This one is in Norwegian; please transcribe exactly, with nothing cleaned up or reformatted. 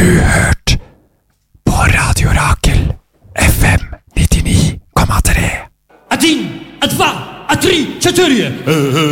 hørt på Radio Rakel F M nittini komma tre. один, два, три, четыре.